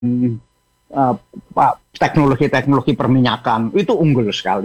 uh, teknologi-teknologi perminyakan itu unggul sekali.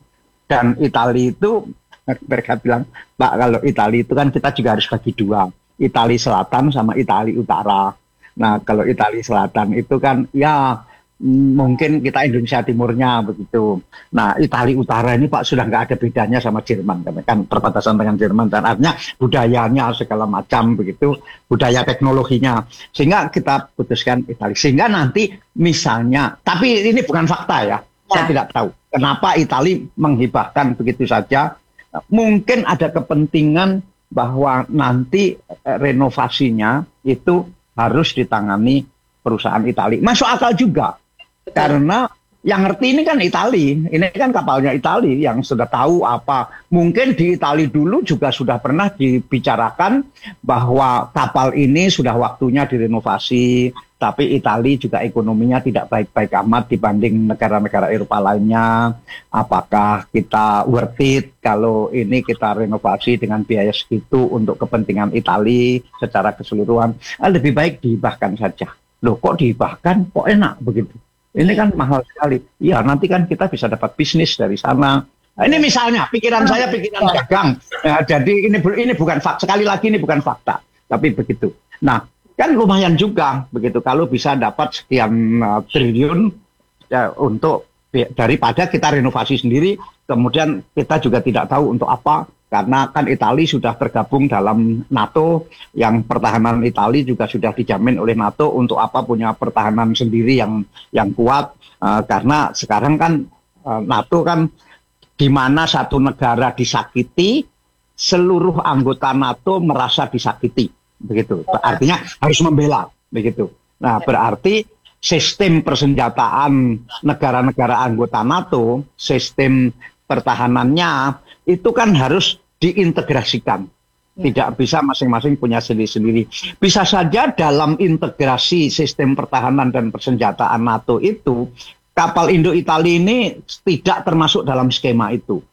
Dan Italia itu mereka bilang, Pak, kalau Italia itu kan kita juga harus bagi dua, Italia Selatan sama Italia Utara. Nah, kalau Italia Selatan itu kan ya mungkin kita Indonesia Timurnya begitu. Nah, Italia Utara ini Pak sudah nggak ada bedanya sama Jerman, kan perbatasan dengan Jerman, dan artinya budayanya segala macam begitu, budaya teknologinya. Sehingga kita putuskan Italia. Sehingga nanti misalnya, tapi ini bukan fakta ya. Saya tidak tahu kenapa Italia menghibahkan begitu saja. Mungkin ada kepentingan bahwa nanti renovasinya itu harus ditangani perusahaan Italia. Masuk akal juga. Betul. Karena yang ngerti ini kan Italia. Ini kan kapalnya Italia yang sudah tahu apa. Mungkin di Italia dulu juga sudah pernah dibicarakan bahwa kapal ini sudah waktunya direnovasi. Tapi Italia juga ekonominya tidak baik-baik amat dibanding negara-negara Eropa lainnya. Apakah kita worth it kalau ini kita renovasi dengan biaya segitu untuk kepentingan Italia secara keseluruhan? Lebih baik dihibahkan saja. Loh, kok dihibahkan? Kok enak begitu? Ini kan mahal sekali. Ya, nanti kan kita bisa dapat bisnis dari sana. Nah, ini misalnya, pikiran saya pikiran dagang. Ya, jadi ini bukan fakta. Sekali lagi ini bukan fakta. Tapi begitu. Nah, kan lumayan juga begitu kalau bisa dapat sekian triliun ya, untuk daripada kita renovasi sendiri, kemudian kita juga tidak tahu untuk apa, karena kan Italia sudah tergabung dalam NATO, yang pertahanan Italia juga sudah dijamin oleh NATO. Untuk apa punya pertahanan sendiri yang kuat, karena sekarang kan NATO kan di mana satu negara disakiti, seluruh anggota NATO merasa disakiti. Begitu, artinya harus membela, begitu. Nah, berarti sistem persenjataan negara-negara anggota NATO, sistem pertahanannya itu kan harus diintegrasikan. Tidak bisa masing-masing punya sendiri-sendiri. Bisa saja dalam integrasi sistem pertahanan dan persenjataan NATO itu, kapal Indo Italia ini tidak termasuk dalam skema itu.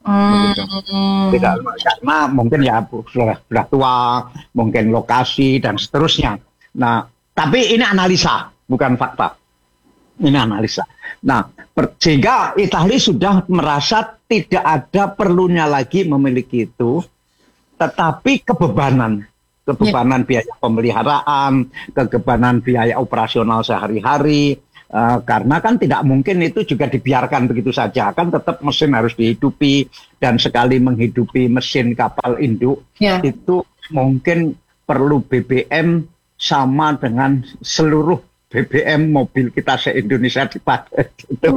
Tidak, karena mungkin ya sudah tua, mungkin lokasi dan seterusnya. Nah, tapi ini analisa, bukan fakta. Ini analisa. Nah, sehingga Italia sudah merasa tidak ada perlunya lagi memiliki itu, tetapi kebebanan biaya pemeliharaan, kebebanan biaya operasional sehari-hari. Karena kan tidak mungkin itu juga dibiarkan begitu saja, kan tetap mesin harus dihidupi, dan sekali menghidupi mesin kapal induk itu mungkin perlu BBM sama dengan seluruh BBM mobil kita se-Indonesia dipakai gitu.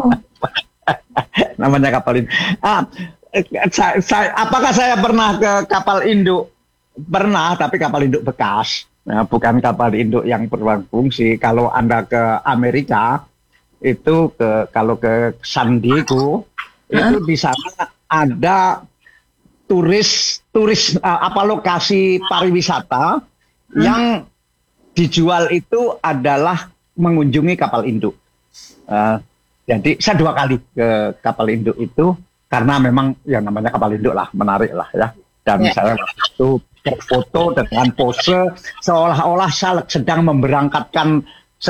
Namanya kapal induk. Apakah saya pernah ke kapal induk? Pernah, tapi kapal induk bekas. Nah, bukan kapal induk yang berfungsi. Kalau Anda ke Amerika, itu kalau ke San Diego, itu di sana ada turis lokasi pariwisata yang dijual itu adalah mengunjungi kapal induk. Jadi saya 2 kali ke kapal induk itu, karena memang yang namanya kapal induk lah, menarik lah ya. Dan saya waktu itu foto dengan pose seolah-olah saya sedang memberangkatkan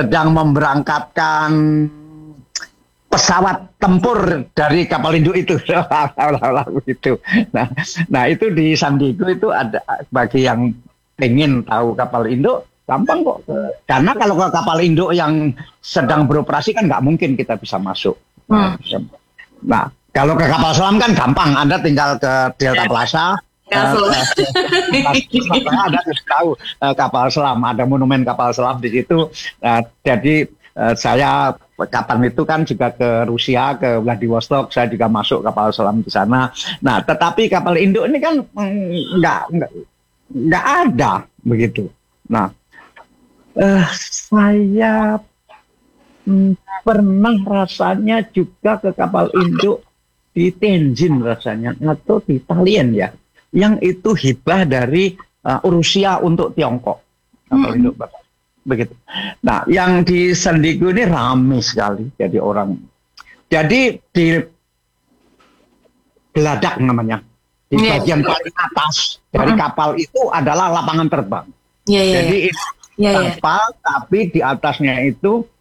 pesawat tempur dari kapal induk itu, seolah-olah begitu. Nah itu di San Diego itu ada, bagi yang ingin tahu kapal induk gampang kok. Karena kalau ke kapal induk yang sedang beroperasi kan nggak mungkin kita bisa masuk. Nah kalau ke kapal selam kan gampang, Anda tinggal ke Delta Plaza. Ada tahu kapal selam, ada monumen kapal selam di situ. Jadi saya kapan itu kan juga ke Rusia, ke Vladivostok, saya juga masuk kapal selam di sana. Nah, tetapi kapal induk ini kan nggak ada begitu. Nah, saya pernah rasanya juga ke kapal induk di Tianjin rasanya, atau di Thailand ya, yang itu hibah dari Rusia untuk Tiongkok. Kapal induk begitu. Nah, yang di San Diego ini ramai sekali jadi orang. Jadi di geladak namanya, di bagian paling atas dari kapal itu adalah lapangan terbang. Jadi kapal, tapi di atasnya itu